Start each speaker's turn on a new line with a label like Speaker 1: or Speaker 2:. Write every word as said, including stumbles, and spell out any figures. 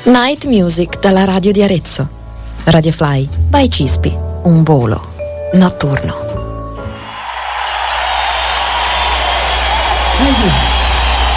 Speaker 1: Night Music dalla radio di Arezzo. Radio Fly by Cispi, un volo notturno.
Speaker 2: Radio